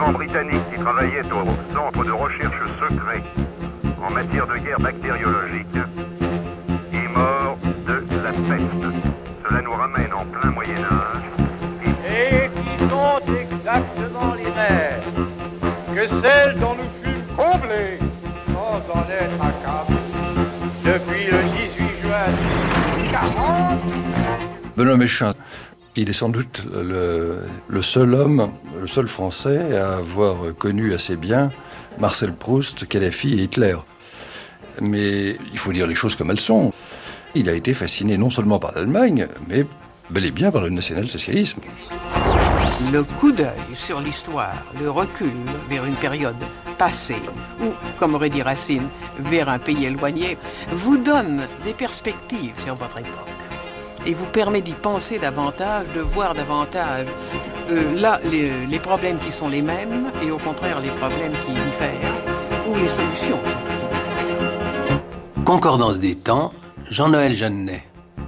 savant britannique qui travaillait au centre de recherche secret en matière de guerre bactériologique est mort de la peste. Cela nous ramène en plein Moyen-Âge. Et qui sont exactement les mêmes que celles dont nous fûmes comblés sans en être accablés depuis le 18 juin 40. Benoît Méchain, il est sans doute le seul homme, le seul Français à avoir connu assez bien Marcel Proust, Kadhafi et Hitler. Mais il faut dire les choses comme elles sont. Il a été fasciné non seulement par l'Allemagne, mais bel et bien par le national-socialisme. Le coup d'œil sur l'histoire, le recul vers une période passée, ou, comme aurait dit Racine, vers un pays éloigné, vous donne des perspectives sur votre époque. Et vous permet d'y penser davantage, de voir davantage là les problèmes qui sont les mêmes et au contraire les problèmes qui diffèrent, ou les solutions. Concordance des temps, Jean-Noël Jeannet.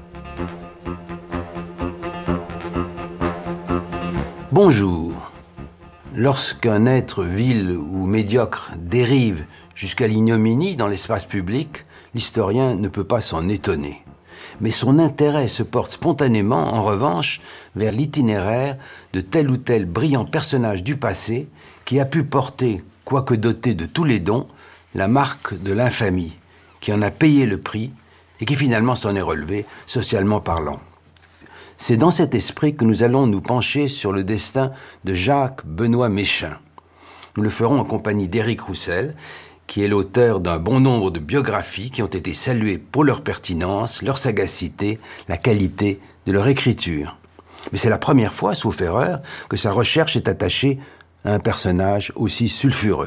Bonjour. Lorsqu'un être vil ou médiocre dérive jusqu'à l'ignominie dans l'espace public, l'historien ne peut pas s'en étonner. Mais son intérêt se porte spontanément, en revanche, vers l'itinéraire de tel ou tel brillant personnage du passé qui a pu porter, quoique doté de tous les dons, la marque de l'infamie, qui en a payé le prix et qui finalement s'en est relevé, socialement parlant. C'est dans cet esprit que nous allons nous pencher sur le destin de Jacques Benoît Méchain. Nous le ferons en compagnie d'Éric Roussel, qui est l'auteur d'un bon nombre de biographies qui ont été saluées pour leur pertinence, leur sagacité, la qualité de leur écriture. Mais c'est la première fois, sauf erreur, que sa recherche est attachée à un personnage aussi sulfureux.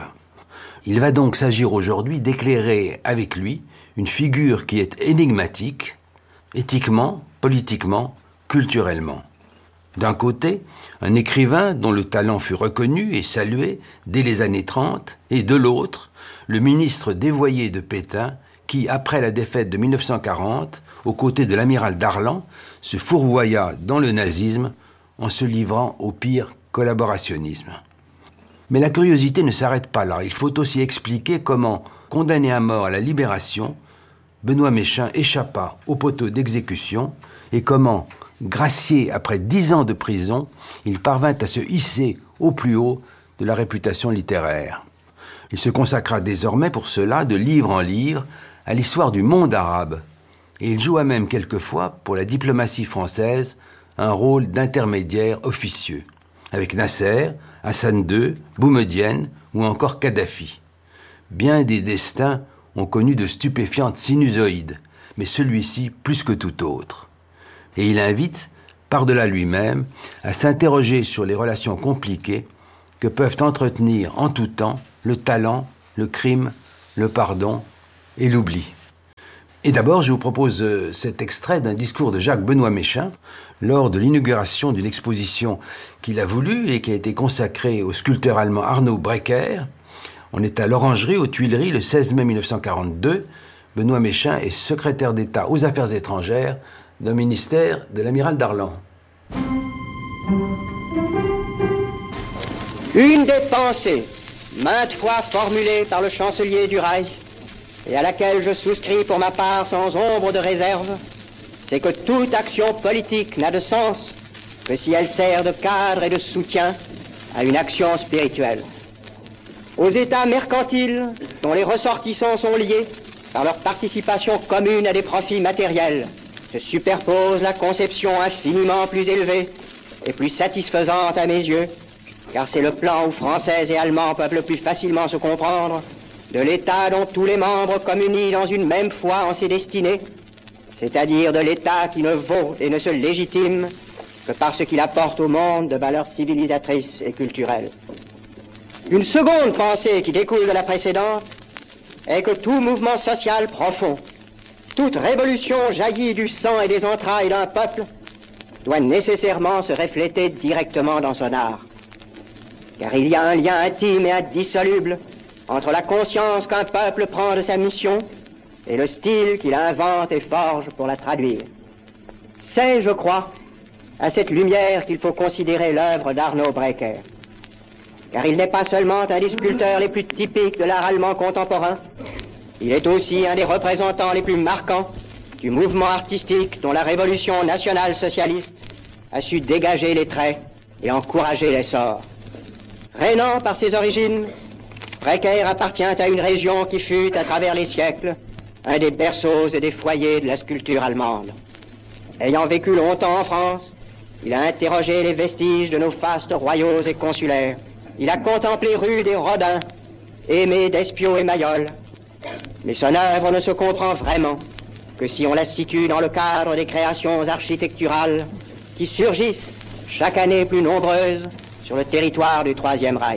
Il va donc s'agir aujourd'hui d'éclairer avec lui une figure qui est énigmatique, éthiquement, politiquement, culturellement. D'un côté, un écrivain dont le talent fut reconnu et salué dès les années 30, et de l'autre, le ministre dévoyé de Pétain qui, après la défaite de 1940, aux côtés de l'amiral Darlan, se fourvoya dans le nazisme en se livrant au pire collaborationnisme. Mais la curiosité ne s'arrête pas là. Il faut aussi expliquer comment, condamné à mort à la Libération, Benoît Méchain échappa au poteau d'exécution et comment, gracié après 10 ans de prison, il parvint à se hisser au plus haut de la réputation littéraire. Il se consacra désormais pour cela, de livre en livre, à l'histoire du monde arabe. Et il joua même quelquefois, pour la diplomatie française, un rôle d'intermédiaire officieux, avec Nasser, Hassan II, Boumedienne ou encore Kadhafi. Bien des destins ont connu de stupéfiantes sinusoïdes, mais celui-ci plus que tout autre. Et il invite, par-delà lui-même, à s'interroger sur les relations compliquées que peuvent entretenir en tout temps le talent, le crime, le pardon et l'oubli. Et d'abord, je vous propose cet extrait d'un discours de Jacques Benoît Méchain lors de l'inauguration d'une exposition qu'il a voulu et qui a été consacrée au sculpteur allemand Arno Breker. On est à l'Orangerie, aux Tuileries, le 16 mai 1942. Benoît Méchain est secrétaire d'État aux Affaires étrangères d'un ministère de l'amiral Darlan. Une des pensées, maintes fois formulée par le chancelier du Reich, et à laquelle je souscris pour ma part sans ombre de réserve, c'est que toute action politique n'a de sens que si elle sert de cadre et de soutien à une action spirituelle. Aux États mercantiles, dont les ressortissants sont liés par leur participation commune à des profits matériels, se superpose la conception infiniment plus élevée et plus satisfaisante à mes yeux, car c'est le plan où Français et Allemands peuvent le plus facilement se comprendre, de l'État dont tous les membres communient dans une même foi en ses destinées, c'est-à-dire de l'État qui ne vaut et ne se légitime que par ce qu'il apporte au monde de valeurs civilisatrices et culturelles. Une seconde pensée qui découle de la précédente est que tout mouvement social profond, toute révolution jaillie du sang et des entrailles d'un peuple doit nécessairement se refléter directement dans son art. Car il y a un lien intime et indissoluble entre la conscience qu'un peuple prend de sa mission et le style qu'il invente et forge pour la traduire. C'est, je crois, à cette lumière qu'il faut considérer l'œuvre d'Arno Breker. car il n'est pas seulement un des sculpteurs les plus typiques de l'art allemand contemporain, il est aussi un des représentants les plus marquants du mouvement artistique dont la révolution nationale socialiste a su dégager les traits et encourager l'essor. Rhénan par ses origines, Breker appartient à une région qui fut, à travers les siècles, un des berceaux et des foyers de la sculpture allemande. Ayant vécu longtemps en France, il a interrogé les vestiges de nos fastes royaux et consulaires. Il a contemplé Rude et Rodin, aimé d'Espiau et Mayol. Mais son œuvre ne se comprend vraiment que si on la situe dans le cadre des créations architecturales qui surgissent chaque année plus nombreuses sur le territoire du Troisième Reich.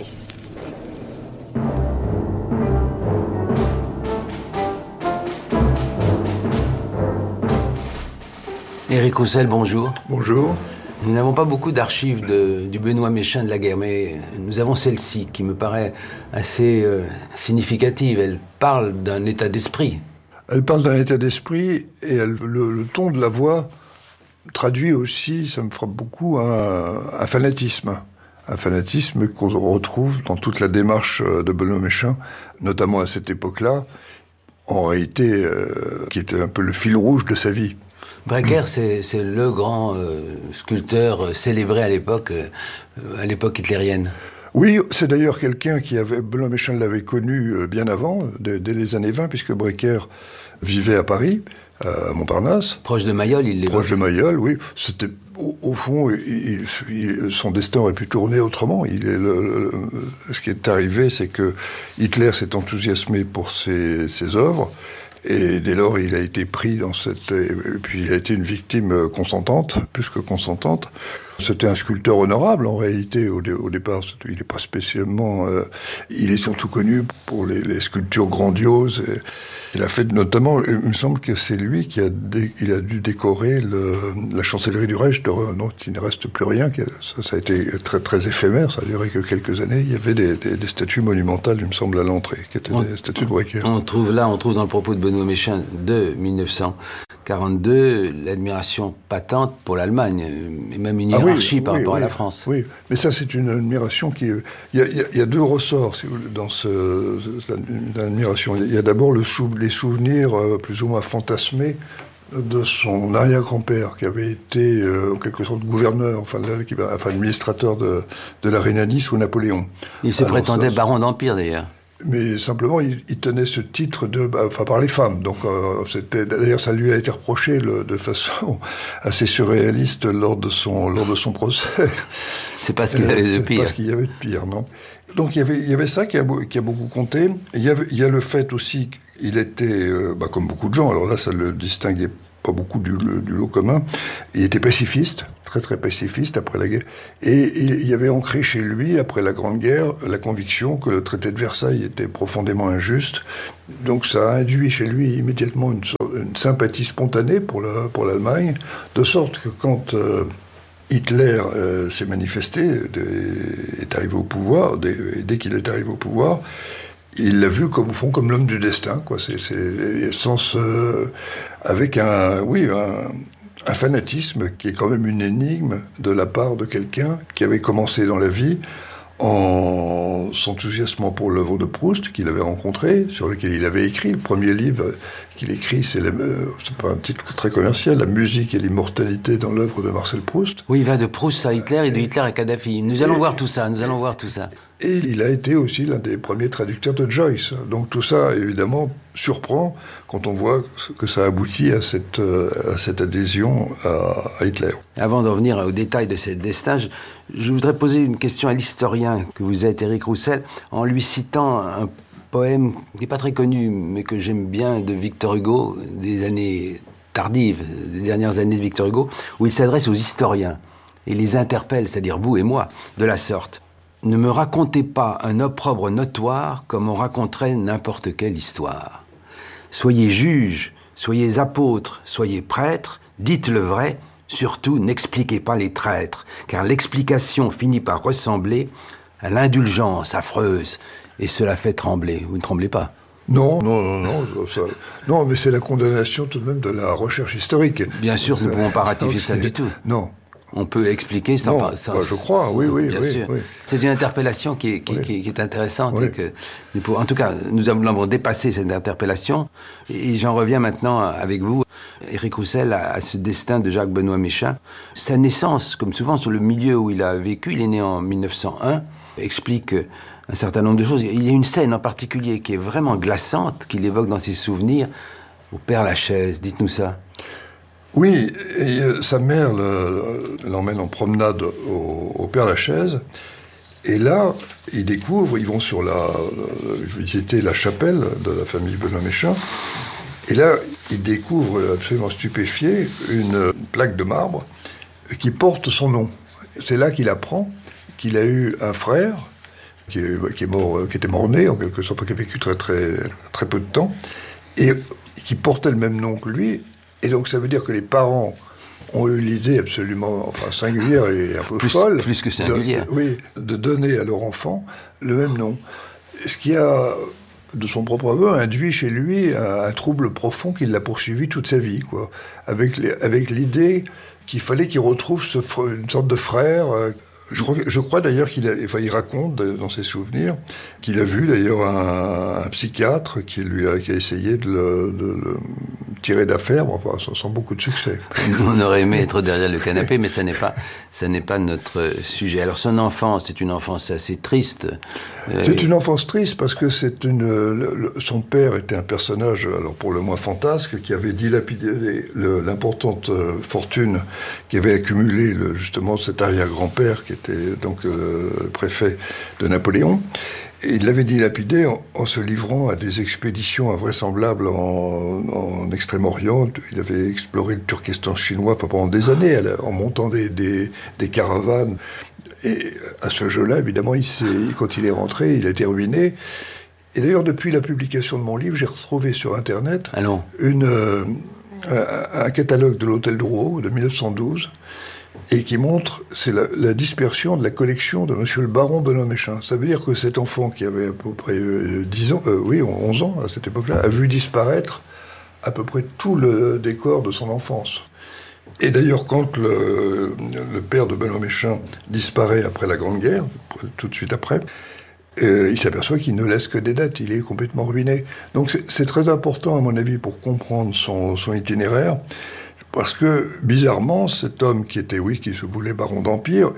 Éric Roussel, bonjour. Bonjour. Nous n'avons pas beaucoup d'archives du Benoît Méchain de la guerre, mais nous avons celle-ci qui me paraît assez significative. Elle parle d'un état d'esprit. Elle parle d'un état d'esprit et le ton de la voix traduit aussi, ça me frappe beaucoup, un fanatisme. Un fanatisme qu'on retrouve dans toute la démarche de Benoît Méchain, notamment à cette époque-là, en réalité, qui était un peu le fil rouge de sa vie. Breker, c'est le grand sculpteur célébré à l'époque hitlérienne. Oui, c'est d'ailleurs quelqu'un Benoît Méchain l'avait connu bien avant, dès les années 20, puisque Breker vivait à Paris, à Montparnasse. Proche de Mayol, il l'évoque. Proche de Mayol, oui. C'était, au fond, son destin aurait pu tourner autrement. Ce qui est arrivé, c'est que Hitler s'est enthousiasmé pour ses œuvres. Et dès lors, il a été pris et puis il a été une victime consentante, plus que consentante. C'était un sculpteur honorable, en réalité, au départ. Il n'est pas spécialement... il est surtout connu pour les sculptures grandioses. Il a fait notamment... Il me semble que c'est lui qui a dû décorer la chancellerie du Reich, dont il ne reste plus rien. Ça a été très, très éphémère, ça a duré que quelques années. Il y avait des statues monumentales, il me semble, à l'entrée, qui étaient des statues de Breker. On trouve dans le propos de Benoît Méchain de 1942 l'admiration patente pour l'Allemagne, et même une hiérarchie par rapport à la France. Oui, mais ça c'est une admiration qui... Il y a deux ressorts si vous voulez, dans cette admiration. Il y a d'abord les souvenirs plus ou moins fantasmés de son arrière-grand-père qui avait été en quelque sorte gouverneur, enfin administrateur de la Rhénanie sous Napoléon. Il se prétendait baron d'Empire d'ailleurs. Mais simplement, il tenait ce titre par les femmes. Donc, d'ailleurs, ça lui a été reproché de façon assez surréaliste lors de son procès. C'est pas ce qu'il y avait de pire. C'est pas ce qu'il y avait de pire, non. Donc, il y avait ça qui a beaucoup compté. Il y a le fait aussi qu'il était, comme beaucoup de gens, alors là, ça le distinguait pas beaucoup du lot commun. Il était pacifiste, très très pacifiste après la guerre. Et il y avait ancré chez lui, après la Grande Guerre, la conviction que le traité de Versailles était profondément injuste. Donc ça a induit chez lui immédiatement une sympathie spontanée pour l'Allemagne, de sorte que quand Hitler s'est manifesté, est arrivé au pouvoir, dès qu'il est arrivé au pouvoir, il l'a vu comme l'homme du destin, quoi. Avec un fanatisme qui est quand même une énigme de la part de quelqu'un qui avait commencé dans la vie en s'enthousiasmant pour l'œuvre de Proust qu'il avait rencontré, sur lequel il avait écrit. Le premier livre qu'il écrit, c'est pas un titre très commercial, La musique et l'immortalité dans l'œuvre de Marcel Proust. Oui, il va de Proust à Hitler et de Hitler à Kadhafi. Nous allons voir tout ça. Et il a été aussi l'un des premiers traducteurs de Joyce. Donc tout ça, évidemment, surprend quand on voit que ça aboutit à cette adhésion à Hitler. Avant d'en venir au détail de ce destin, je voudrais poser une question à l'historien que vous êtes, Éric Roussel, en lui citant un poème qui n'est pas très connu, mais que j'aime bien, de Victor Hugo, des années tardives, des dernières années de Victor Hugo, où il s'adresse aux historiens et les interpelle, c'est-à-dire vous et moi, de la sorte. Ne me racontez pas un opprobre notoire comme on raconterait n'importe quelle histoire. Soyez juges, soyez apôtres, soyez prêtres, dites le vrai, surtout n'expliquez pas les traîtres, car l'explication finit par ressembler à l'indulgence affreuse, et cela fait trembler. Vous ne tremblez pas? Non, mais c'est la condamnation tout de même de la recherche historique. Bien sûr, nous ne pouvons pas ratifier ça du tout. Non. on peut expliquer sans... je crois, oui, bien sûr. Oui. C'est une interpellation qui est intéressante. Oui. En tout cas, nous l'avons dépassé, cette interpellation. Et j'en reviens maintenant avec vous. Éric Roussel a ce destin de Jacques Benoît Méchain. Sa naissance, comme souvent sur le milieu où il a vécu, il est né en 1901, explique un certain nombre de choses. Il y a une scène en particulier qui est vraiment glaçante, qu'il évoque dans ses souvenirs, au Père-Lachaise. Dites-nous ça. Oui, et sa mère l'emmène en promenade au Père-Lachaise, et là, ils vont visiter la chapelle de la famille Benoît Méchain, et là, ils découvrent, absolument stupéfiés, une plaque de marbre qui porte son nom. C'est là qu'il apprend qu'il a eu un frère qui était mort-né, en quelque sorte, qui a vécu très, très, très peu de temps, et qui portait le même nom que lui. Et donc, ça veut dire que les parents ont eu l'idée absolument singulière et un peu folle. Plus que singulière. De donner à leur enfant le même nom. Ce qui a, de son propre aveu, induit chez lui un trouble profond qui l'a poursuivi toute sa vie, quoi. Avec l'idée qu'il fallait qu'il retrouve une sorte de frère. Je crois d'ailleurs il raconte dans ses souvenirs qu'il a vu d'ailleurs un psychiatre qui a essayé de le tirer d'affaire, sans beaucoup de succès. On aurait aimé être derrière le canapé, mais ça n'est pas notre sujet. Alors son enfance, c'est une enfance assez triste. C'est une enfance triste parce que son père était un personnage, alors pour le moins fantasque, qui avait dilapidé l'importante fortune qu'avait accumulé justement cet arrière-grand-père qui était donc le préfet de Napoléon. Et il l'avait dilapidé en se livrant à des expéditions invraisemblables en Extrême-Orient. Il avait exploré le Turkestan chinois pendant des années, en montant des caravanes. Et à ce jeu-là, évidemment, quand il est rentré, il a été ruiné. Et d'ailleurs, depuis la publication de mon livre, j'ai retrouvé sur Internet un catalogue de l'Hôtel Drouot de 1912, et qui montre la dispersion de la collection de monsieur le baron Benoît Méchain. Ça veut dire que cet enfant qui avait à peu près 11 ans à cette époque-là, a vu disparaître à peu près tout le décor de son enfance. Et d'ailleurs, quand le père de Benoît Méchain disparaît après la Grande Guerre, tout de suite après, il s'aperçoit qu'il ne laisse que des dettes, il est complètement ruiné. Donc c'est très important, à mon avis, pour comprendre son itinéraire, parce que, bizarrement, cet homme qui se voulait baron d'Empire,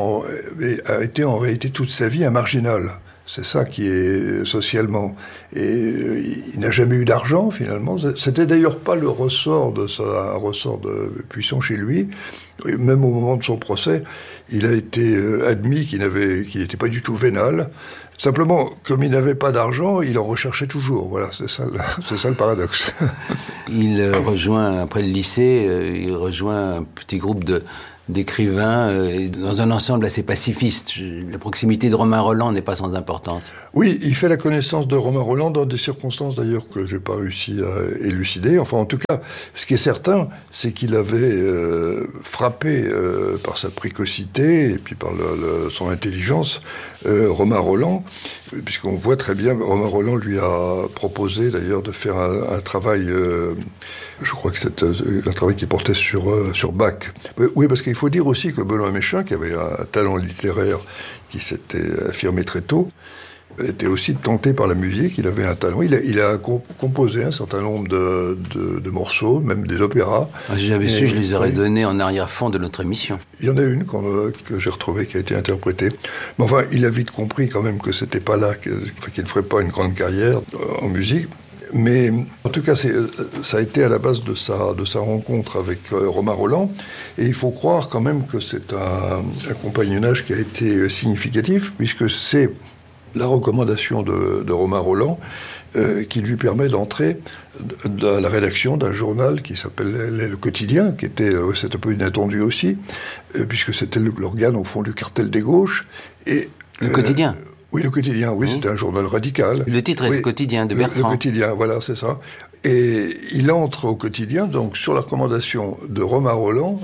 a été en réalité toute sa vie un marginal. C'est ça qui est socialement. Et il n'a jamais eu d'argent, finalement. C'était d'ailleurs pas un ressort de puissant chez lui. Même au moment de son procès, il a été admis qu'il n'était pas du tout vénal. Simplement, comme il n'avait pas d'argent, il en recherchait toujours. Voilà, c'est ça le paradoxe. Il rejoint, après le lycée, un petit groupe d'écrivains dans un ensemble assez pacifiste. La proximité de Romain Rolland n'est pas sans importance. Oui, il fait la connaissance de Romain Rolland dans des circonstances d'ailleurs que j'ai pas réussi à élucider. Enfin, en tout cas, ce qui est certain, c'est qu'il avait frappé par sa précocité et puis par son intelligence Romain Rolland, puisqu'on voit très bien, Romain Rolland lui a proposé d'ailleurs de faire un travail, je crois que c'est un travail qui portait sur Bach. Oui, parce qu'il faut dire aussi que Benoît Méchain, qui avait un talent littéraire qui s'était affirmé très tôt, était aussi tenté par la musique, il avait un talent. Il a composé un certain nombre de morceaux, même des opéras. Si j'avais su, je les aurais donnés en arrière-fond de notre émission. Il y en a une que j'ai retrouvée, qui a été interprétée. Mais enfin, il a vite compris quand même que c'était pas là, qu'il ne ferait pas une grande carrière en musique. Mais en tout cas, ça a été à la base de sa rencontre avec Romain Rolland. Et il faut croire quand même que c'est un compagnonnage qui a été significatif, puisque c'est la recommandation de Romain Rolland qui lui permet d'entrer dans la rédaction d'un journal qui s'appelle Le Quotidien, qui était, c'est un peu inattendu aussi, puisque c'était l'organe au fond du cartel des gauches. Et, Le Quotidien Oui, Le Quotidien, oui, c'était un journal radical. Le titre est Le Quotidien de Bertrand. Le Quotidien, voilà, c'est ça. Et il entre au Quotidien, donc, sur la recommandation de Romain Rolland,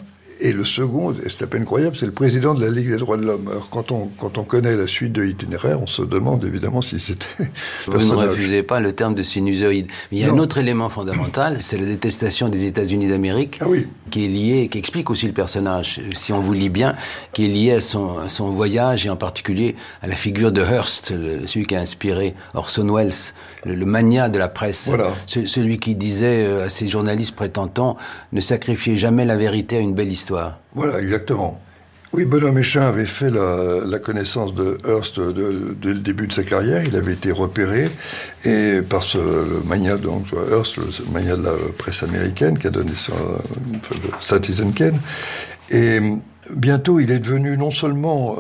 Et le second, et c'est à peine croyable, c'est le président de la Ligue des droits de l'homme. Alors quand on connaît la suite de l'itinéraire, on se demande évidemment si c'était... Vous ne refusez pas le terme de sinusoïde. Mais il y a un autre élément fondamental, c'est la détestation des États-Unis d'Amérique, qui est liée, qui explique aussi le personnage, si on vous lit bien, qui est lié à son voyage et en particulier à la figure de Hearst, celui qui a inspiré Orson Welles, le magnat de la presse, celui qui disait à ses journalistes prétendants « Ne sacrifiez jamais la vérité à une belle histoire ». Voilà, exactement. Oui, Benoît Méchain avait fait la connaissance de Hearst dès le début de sa carrière. Il avait été repéré et par le magnat, donc Hearst, le magnat de la presse américaine, qui a donné le Citizen Kane. Et bientôt, il est devenu non seulement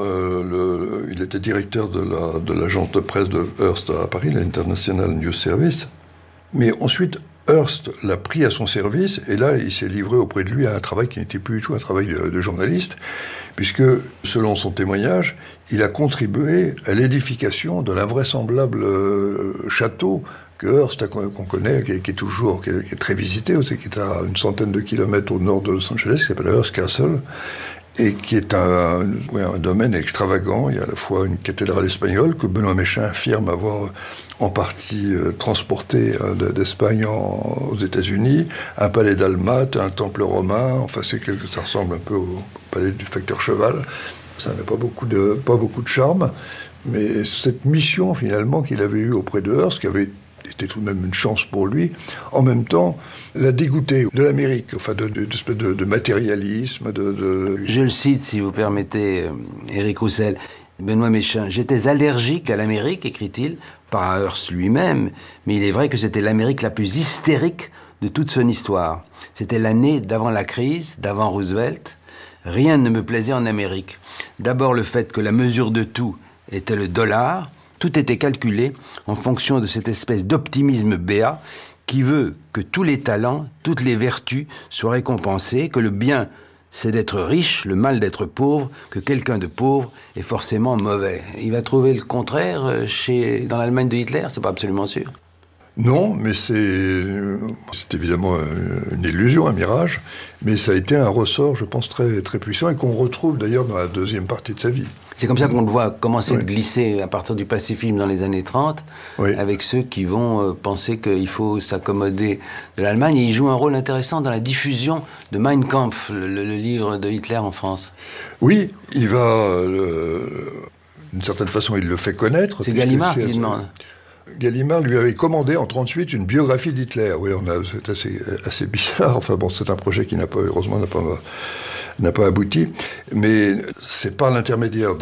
il était directeur de l'agence de presse de Hearst à Paris, l'International News Service, mais ensuite Hearst l'a pris à son service, et là, il s'est livré auprès de lui à un travail qui n'était plus du tout un travail de journaliste, puisque, selon son témoignage, il a contribué à l'édification de l'invraisemblable château que Hearst, qu'on connaît, qui est très visité, qui est à une centaine de kilomètres au nord de Los Angeles, qui s'appelle Hearst Castle, et qui est un domaine extravagant. Il y a à la fois une cathédrale espagnole que Benoît Méchain affirme avoir en partie transporté d'Espagne aux États-Unis, un palais dalmate, un temple romain, enfin ça ressemble un peu au palais du facteur Cheval. Ça n'a pas beaucoup de charme, mais cette mission finalement qu'il avait eue auprès de Hearst, qui avait été tout de même une chance pour lui, en même temps l'a dégoûté de l'Amérique, enfin de matérialisme. Je le cite, si vous permettez, Éric Roussel. Benoît Méchain, « J'étais allergique à l'Amérique, écrit-il, pas à Hearst lui-même, mais il est vrai que c'était l'Amérique la plus hystérique de toute son histoire. C'était l'année d'avant la crise, d'avant Roosevelt. Rien ne me plaisait en Amérique. D'abord le fait que la mesure de tout était le dollar. Tout était calculé en fonction de cette espèce d'optimisme béat qui veut que tous les talents, toutes les vertus soient récompensés, que le bien c'est d'être riche, le mal d'être pauvre, que quelqu'un de pauvre est forcément mauvais. Il va trouver le contraire dans l'Allemagne de Hitler, c'est pas absolument sûr. Non, mais c'est évidemment une illusion, un mirage, mais ça a été un ressort, je pense, très, très puissant et qu'on retrouve d'ailleurs dans la deuxième partie de sa vie. C'est comme ça qu'on le voit commencer de glisser à partir du pacifisme dans les années 30, avec ceux qui vont penser qu'il faut s'accommoder de l'Allemagne. Et il joue un rôle intéressant dans la diffusion de Mein Kampf, le livre de Hitler en France. Oui, il va... d'une certaine façon, il le fait connaître. C'est Gallimard qui lui demande. Gallimard lui avait commandé en 1938 une biographie d'Hitler. Oui, c'est assez bizarre. Enfin bon, c'est un projet qui heureusement n'a pas abouti. Mais c'est par l'intermédiaire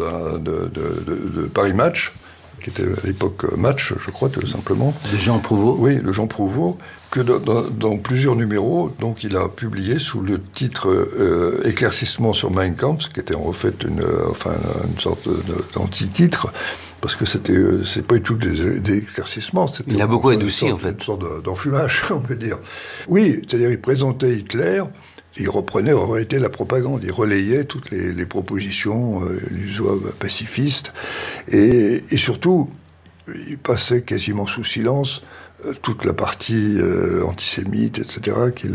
de Paris Match, qui était à l'époque Match, je crois, tout simplement. De Jean Prouvost. Oui, de Jean Prouvost, que dans plusieurs numéros, donc il a publié sous le titre Éclaircissement sur Mein Kampf, qui était en fait une sorte d'anti-titre, parce que c'est pas du tout des éclaircissements. Il a beaucoup adouci, en fait. Une sorte d'enfumage, on peut dire. Oui, c'est-à-dire il présentait Hitler, il reprenait en réalité la propagande, il relayait toutes les propositions pacifistes, et surtout, il passait quasiment sous silence toute la partie antisémite, etc.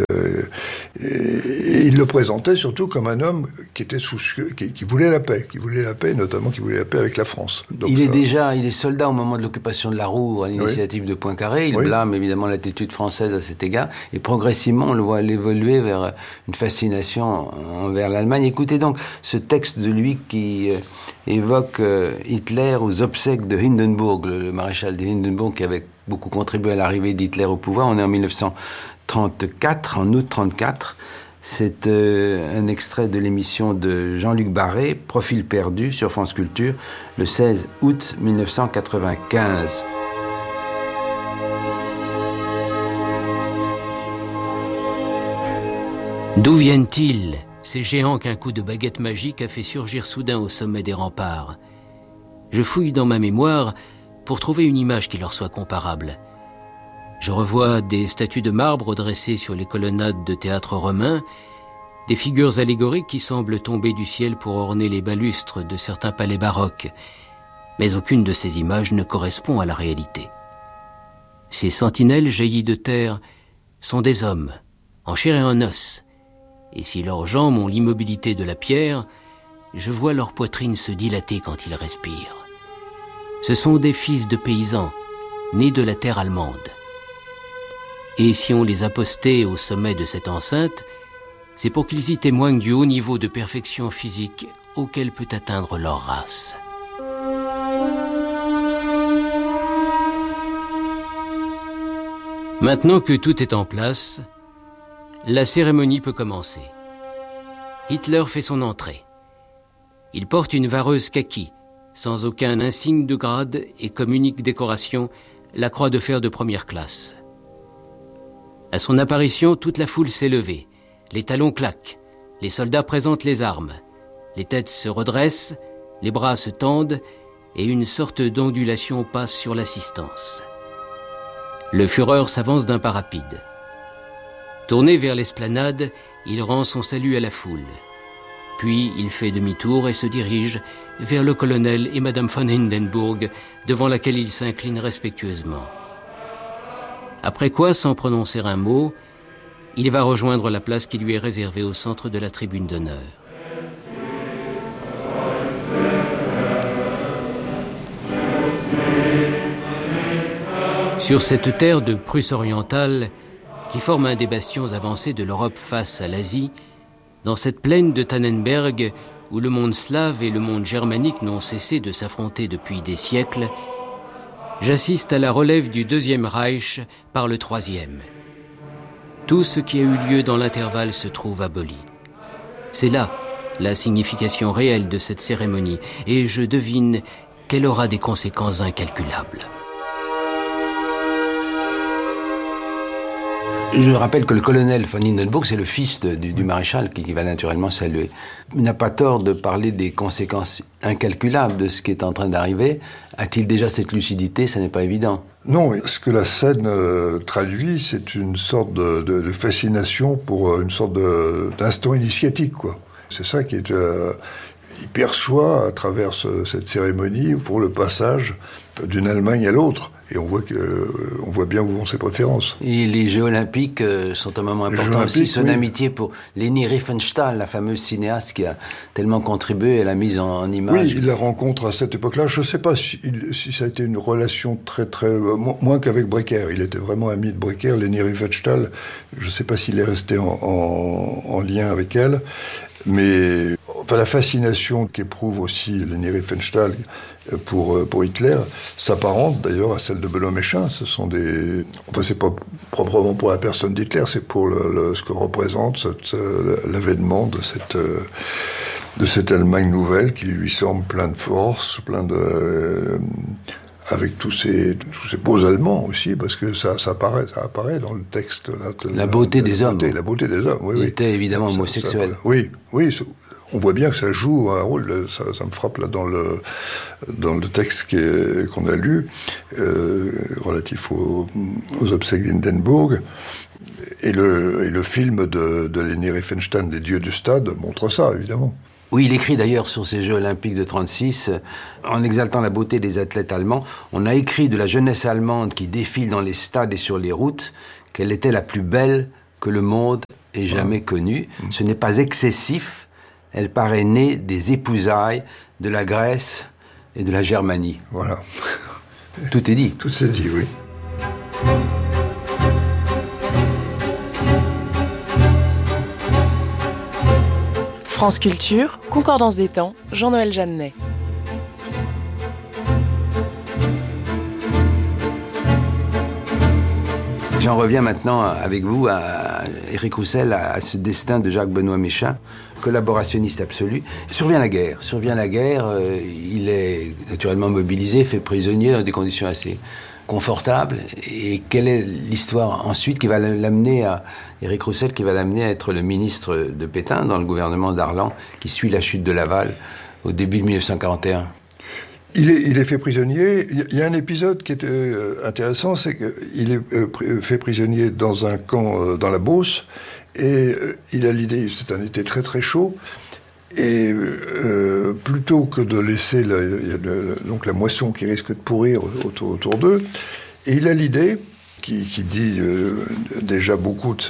Et il le présentait surtout comme un homme qui était soucieux, qui voulait la paix, notamment qui voulait la paix avec la France. Donc il est soldat au moment de l'occupation de la Roue à l'initiative de Poincaré. Il blâme évidemment l'attitude française à cet égard, et progressivement on le voit évoluer vers une fascination envers l'Allemagne. Écoutez donc ce texte de lui qui évoque Hitler aux obsèques de Hindenburg, le maréchal de Hindenburg qui avait beaucoup contribué à l'arrivée d'Hitler au pouvoir. On est en 1934, en août 1934. C'est un extrait de l'émission de Jean-Luc Barré, Profil perdu, sur France Culture, le 16 août 1995. D'où viennent-ils, ces géants qu'un coup de baguette magique a fait surgir soudain au sommet des remparts? Je fouille dans ma mémoire pour trouver une image qui leur soit comparable. Je revois des statues de marbre dressées sur les colonnades de théâtres romains, des figures allégoriques qui semblent tomber du ciel pour orner les balustres de certains palais baroques, mais aucune de ces images ne correspond à la réalité. Ces sentinelles jaillies de terre sont des hommes, en chair et en os, et si leurs jambes ont l'immobilité de la pierre, je vois leur poitrine se dilater quand ils respirent. Ce sont des fils de paysans, nés de la terre allemande. Et si on les a postés au sommet de cette enceinte, c'est pour qu'ils y témoignent du haut niveau de perfection physique auquel peut atteindre leur race. Maintenant que tout est en place, la cérémonie peut commencer. Hitler fait son entrée. Il porte une vareuse kaki, sans aucun insigne de grade et comme unique décoration, la croix de fer de première classe. À son apparition, toute la foule s'est levée. Les talons claquent, les soldats présentent les armes. Les têtes se redressent, les bras se tendent et une sorte d'ondulation passe sur l'assistance. Le Führer s'avance d'un pas rapide. Tourné vers l'esplanade, il rend son salut à la foule. Puis il fait demi-tour et se dirige vers le colonel et Madame von Hindenburg, devant laquelle il s'incline respectueusement. Après quoi, sans prononcer un mot, il va rejoindre la place qui lui est réservée au centre de la tribune d'honneur. Sur cette terre de Prusse orientale, qui forme un des bastions avancés de l'Europe face à l'Asie, dans cette plaine de Tannenberg, où le monde slave et le monde germanique n'ont cessé de s'affronter depuis des siècles, j'assiste à la relève du Deuxième Reich par le Troisième. Tout ce qui a eu lieu dans l'intervalle se trouve aboli. C'est là la signification réelle de cette cérémonie, et je devine qu'elle aura des conséquences incalculables. Je rappelle que le colonel von Hindenburg, c'est le fils du maréchal qui va naturellement saluer. Il n'a pas tort de parler des conséquences incalculables de ce qui est en train d'arriver. A-t-il déjà cette lucidité? Ça n'est pas évident. Non, ce que la scène traduit, c'est une sorte de fascination pour une sorte d'instant initiatique, quoi. C'est ça qui est... il perçoit à travers cette cérémonie pour le passage d'une Allemagne à l'autre. Et on voit bien où vont ses préférences. Et les Jeux Olympiques sont un moment important aussi. Son amitié pour Leni Riefenstahl, la fameuse cinéaste qui a tellement contribué à la mise en image. Oui, il la rencontre à cette époque-là. Je ne sais pas si ça a été une relation très, très... moins qu'avec Breker. Il était vraiment ami de Breker. Leni Riefenstahl, je ne sais pas s'il est resté en lien avec elle. Mais enfin, la fascination qu'éprouve aussi Leni Riefenstahl pour Hitler s'apparente d'ailleurs à celle de Benoît Méchain. Ce sont des... Enfin, c'est pas proprement pour la personne d'Hitler, c'est pour ce que représente l'avènement de cette Allemagne nouvelle qui lui semble plein de force, avec tous ces beaux Allemands aussi, parce que ça apparaît dans le texte. La beauté des hommes. La beauté des hommes, oui. Il était évidemment homosexuel. Oui, on voit bien que ça joue un rôle, ça me frappe là dans le texte qu'on a lu, relatif aux obsèques d'Hindenburg. Et le film de Leni Riefenstahl, Les dieux du stade, montre ça, évidemment. Oui, il écrit d'ailleurs sur ces Jeux Olympiques de 1936, en exaltant la beauté des athlètes allemands, on a écrit de la jeunesse allemande qui défile dans les stades et sur les routes qu'elle était la plus belle que le monde ait jamais connue. Ce n'est pas excessif, elle paraît née des épousailles de la Grèce et de la Germanie. Voilà. Tout est dit. Tout s'est dit, oui. France Culture, Concordance des temps, Jean-Noël Jeannet. J'en reviens maintenant avec vous, à Éric Roussel, à ce destin de Jacques-Benoît Méchain, collaborationniste absolu. Survient la guerre, il est naturellement mobilisé, fait prisonnier dans des conditions assez confortables. Et quelle est l'histoire ensuite qui va l'amener à Éric Roussel, qui va l'amener à être le ministre de Pétain dans le gouvernement d'Arlan, qui suit la chute de Laval au début de 1941? Il est fait prisonnier. Il y a un épisode qui est intéressant, c'est qu'il est fait prisonnier dans un camp dans la Beauce, et il a l'idée, c'est un été très très chaud, et plutôt que de laisser donc la moisson qui risque de pourrir autour d'eux, et il a l'idée qui dit déjà beaucoup de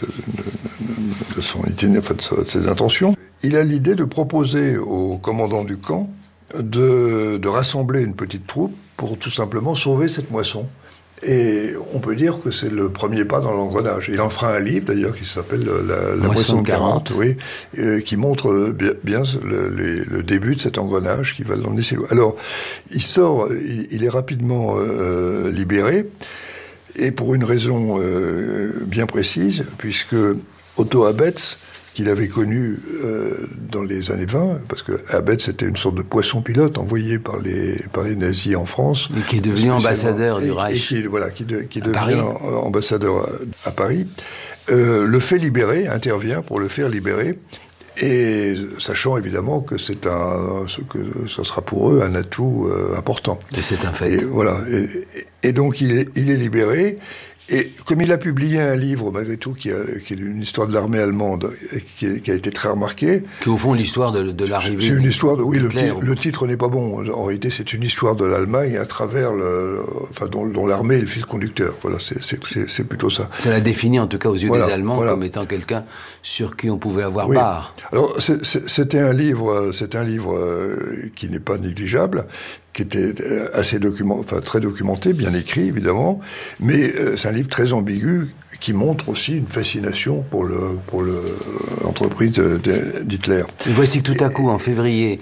son itinéraire, de ses intentions. Il a l'idée de proposer au commandant du camp de rassembler une petite troupe pour tout simplement sauver cette moisson. Et on peut dire que c'est le premier pas dans l'engrenage. Il en fera un livre, d'ailleurs, qui s'appelle La moisson de 40, oui, qui montre bien le début de cet engrenage qui va l'emmener si loin. Alors, il est rapidement libéré, et pour une raison bien précise, puisque Otto Abetz, qu'il avait connu dans les années 20, parce que Abetz était une sorte de poisson pilote envoyé par les nazis en France. Et qui est devenu ambassadeur du Reich. Qui devient ambassadeur à Paris. Le fait libérer, intervient pour le faire libérer, et sachant évidemment que ce sera pour eux un atout important. Et c'est un fait. Et voilà. Et donc il est libéré. Et comme il a publié un livre, malgré tout, qui est une histoire de l'armée allemande, et qui a été très remarqué. Qui est au fond l'histoire de l'arrivée. C'est une histoire de. Oui, le titre n'est pas bon. En réalité, c'est une histoire de l'Allemagne à travers dont l'armée est le fil conducteur. Voilà, c'est plutôt ça. Ça l'a défini, en tout cas, aux yeux des Allemands, comme étant quelqu'un sur qui on pouvait avoir part. Alors, c'était un livre qui n'est pas négligeable, qui était très documenté, bien écrit évidemment, mais c'est un livre très ambigu qui montre aussi une fascination pour l'entreprise d'Hitler. Et voici que tout à coup, en février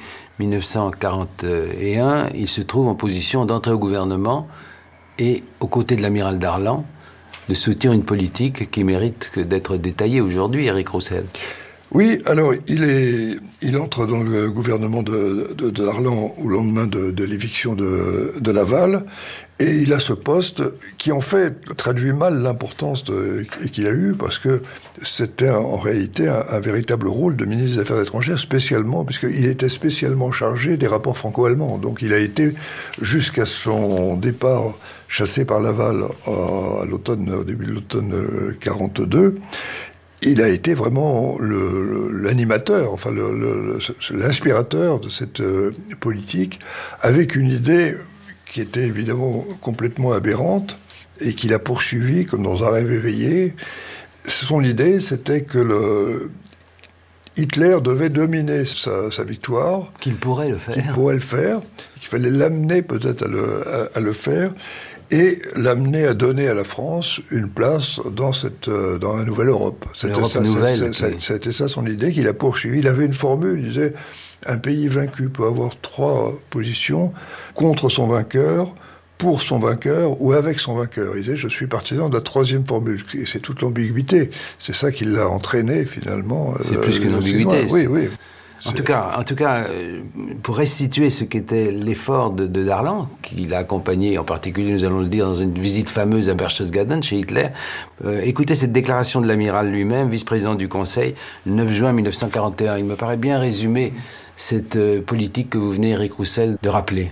1941, il se trouve en position d'entrer au gouvernement et, aux côtés de l'amiral Darlan, de soutenir une politique qui mérite d'être détaillée aujourd'hui, Éric Roussel. Oui, alors il entre dans le gouvernement de Darlan au lendemain de l'éviction de Laval, et il a ce poste qui en fait traduit mal l'importance qu'il a eu, parce que c'était en réalité un véritable rôle de ministre des Affaires étrangères, spécialement, puisqu'il était spécialement chargé des rapports franco-allemands. Donc il a été, jusqu'à son départ chassé par Laval au début de l'automne 42, il a été vraiment l'animateur, enfin l'inspirateur de cette politique, avec une idée qui était évidemment complètement aberrante et qu'il a poursuivie comme dans un rêve éveillé. Son idée, c'était que Hitler devait dominer sa victoire. Qu'il pourrait le faire. Qu'il fallait l'amener peut-être à le faire. Et l'amener à donner à la France une place dans la nouvelle Europe. C'était ça son idée, qu'il a poursuivi. Il avait une formule, il disait, un pays vaincu peut avoir 3 positions: contre son vainqueur, pour son vainqueur ou avec son vainqueur. Il disait, je suis partisan de la 3e formule. Et c'est toute l'ambiguïté. C'est ça qui l'a entraîné, finalement. C'est plus qu'une ambiguïté. Oui. En tout cas, pour restituer ce qu'était l'effort de Darlan, qui l'a accompagné, en particulier, nous allons le dire, dans une visite fameuse à Berchtesgaden, chez Hitler, écoutez cette déclaration de l'amiral lui-même, vice-président du Conseil, le 9 juin 1941. Il me paraît bien résumer cette politique que vous venez, Éric Roussel, de rappeler.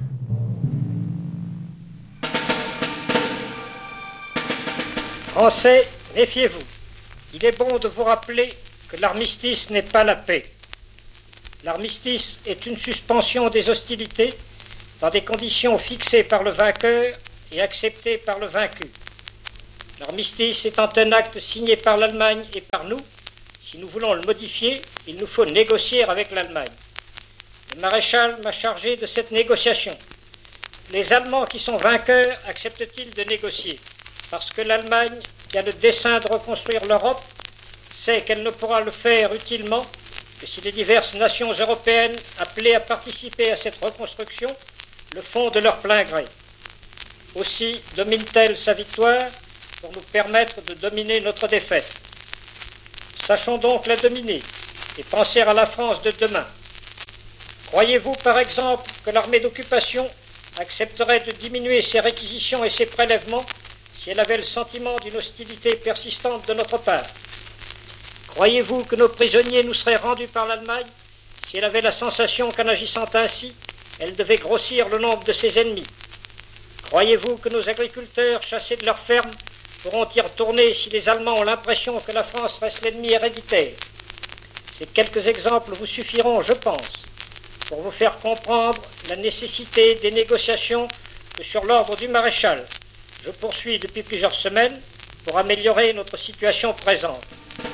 Français, méfiez-vous. Il est bon de vous rappeler que l'armistice n'est pas la paix. L'armistice est une suspension des hostilités dans des conditions fixées par le vainqueur et acceptées par le vaincu. L'armistice étant un acte signé par l'Allemagne et par nous, si nous voulons le modifier, il nous faut négocier avec l'Allemagne. Le maréchal m'a chargé de cette négociation. Les Allemands qui sont vainqueurs acceptent-ils de négocier? Parce que l'Allemagne, qui a le dessein de reconstruire l'Europe, sait qu'elle ne pourra le faire utilement que si les diverses nations européennes appelées à participer à cette reconstruction le font de leur plein gré. Aussi domine-t-elle sa victoire pour nous permettre de dominer notre défaite. Sachons donc la dominer et penser à la France de demain. Croyez-vous par exemple que l'armée d'occupation accepterait de diminuer ses réquisitions et ses prélèvements si elle avait le sentiment d'une hostilité persistante de notre part? Croyez-vous que nos prisonniers nous seraient rendus par l'Allemagne si elle avait la sensation qu'en agissant ainsi, elle devait grossir le nombre de ses ennemis? Croyez-vous que nos agriculteurs chassés de leurs fermes pourront y retourner si les Allemands ont l'impression que la France reste l'ennemi héréditaire? Ces quelques exemples vous suffiront, je pense, pour vous faire comprendre la nécessité des négociations que sur l'ordre du maréchal, je poursuis depuis plusieurs semaines pour améliorer notre situation présente.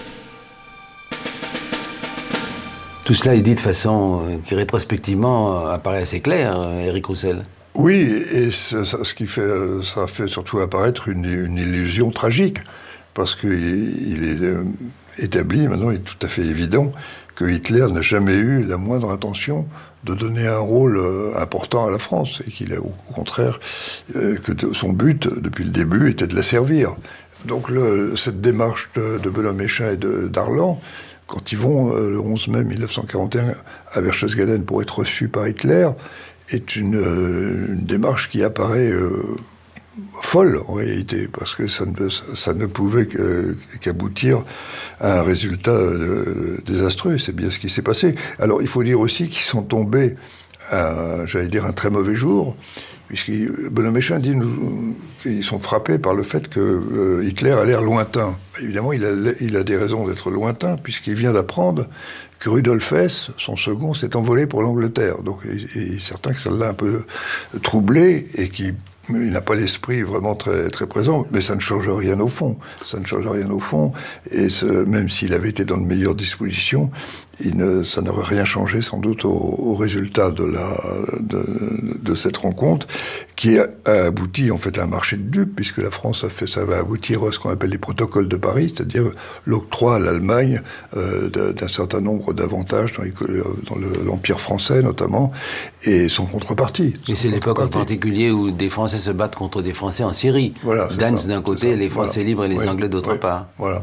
Tout cela est dit de façon qui rétrospectivement apparaît assez claire, Éric Roussel. Oui, et ça fait surtout apparaître une illusion tragique, parce qu'il est établi, maintenant il est tout à fait évident, que Hitler n'a jamais eu la moindre intention de donner un rôle important à la France, et qu'il a au contraire, que son but, depuis le début, était de la servir. Donc cette démarche de Benoît Méchain et de Darlan, quand ils vont le 11 mai 1941 à Berchtesgaden pour être reçus par Hitler, est une démarche qui apparaît folle en réalité, parce que ça ne pouvait qu'aboutir à un résultat désastreux, et c'est bien ce qui s'est passé. Alors il faut dire aussi qu'ils sont tombés à, j'allais dire, un très mauvais jour, puisque Benoît Méchain dit qu'ils sont frappés par le fait que Hitler a l'air lointain. Évidemment, il a des raisons d'être lointain, puisqu'il vient d'apprendre que Rudolf Hess, son second, s'est envolé pour l'Angleterre. Donc il est certain que ça l'a un peu troublé, et qu'il n'a pas l'esprit vraiment très, très présent, mais ça ne change rien au fond. Ça ne change rien au fond, et même s'il avait été dans de meilleures dispositions, ça n'aurait rien changé sans doute au résultat de cette rencontre, qui a abouti en fait à un marché de dupes, puisque la France ça va aboutir à ce qu'on appelle les protocoles de Paris, c'est-à-dire l'octroi à l'Allemagne d'un certain nombre d'avantages dans l'Empire français notamment, et son contrepartie. Et c'est l'époque en particulier où des Français se battent contre des Français en Syrie. Voilà, Gdansk d'un côté, les Français libres et les Anglais d'autre part. Voilà.